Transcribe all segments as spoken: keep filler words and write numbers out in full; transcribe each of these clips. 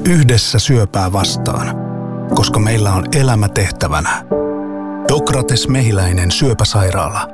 Yhdessä syöpää vastaan, koska meillä on elämä tehtävänä. Dokrates Mehiläinen syöpäsairaala.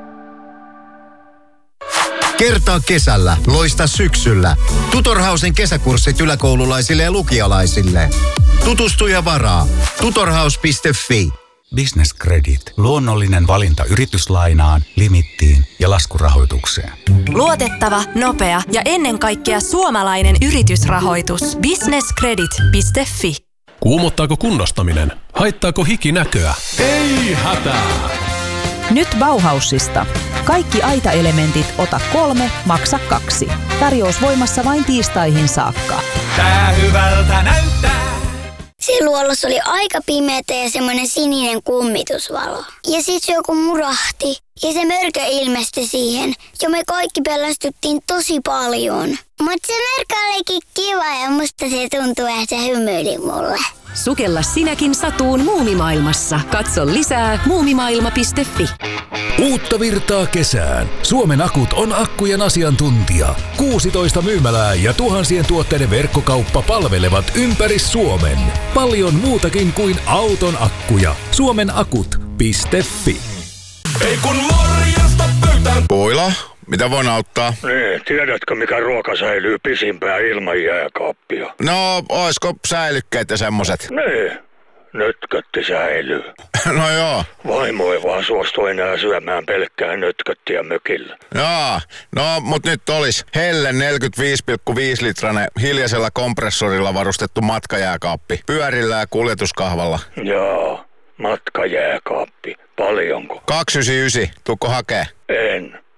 Kertaa kesällä, loista syksyllä. Tutorhausen kesäkurssit yläkoululaisille ja lukialaisille. Tutustu ja varaa. tutorhaus piste fi. Business Credit. Luonnollinen valinta yrityslainaan, limittiin ja laskurahoitukseen. Luotettava, nopea ja ennen kaikkea suomalainen yritysrahoitus. business credit piste fi. Kuumottaako kunnostaminen? Haittaako hiki näköä? Ei hätää! Nyt Bauhausista. Kaikki aitaelementit ota kolme, maksa kaksi. Tarjous voimassa vain tiistaihin saakka. Tää hyvältä näyttää. Siluolossa oli aika pimeätä ja semmoinen sininen kummitusvalo. Ja sit se joku murahti ja se mörkö ilmestyi siihen. Ja me kaikki pelastuttiin tosi paljon. Mutta se mörkö olikin kiva ja musta se tuntui, että se hymyili mulle. Sukella sinäkin satuun muumimaailmassa. Katso lisää muumimaailma piste fi. Uutta virtaa kesään. Suomen Akut on akkujen asiantuntija. kuusitoista myymälää ja tuhansien tuotteiden verkkokauppa palvelevat ympäri Suomen. Paljon muutakin kuin auton akkuja. Suomenakut piste fi. Ei kun morjesta pöytään! Puila, mitä voin auttaa? Niin, tiedätkö mikä ruoka säilyy pisimpään ilman jääkaappia? No, oisko säilykkeet ja semmoset? Niin, nötkötti säilyy. No joo. Vaimo ei vaan suostu enää syömään pelkkää nötköttiä mökillä. Joo, no mut nyt olis Helle neljäkymmentäviisi pilkku viisi litrainen hiljaisella kompressorilla varustettu matkajääkaappi. Pyörillä ja kuljetuskahvalla. Joo, matkajääkaappi. Paljonko? kaksisataayhdeksänkymmentäyhdeksän. Tuukko hakee? En.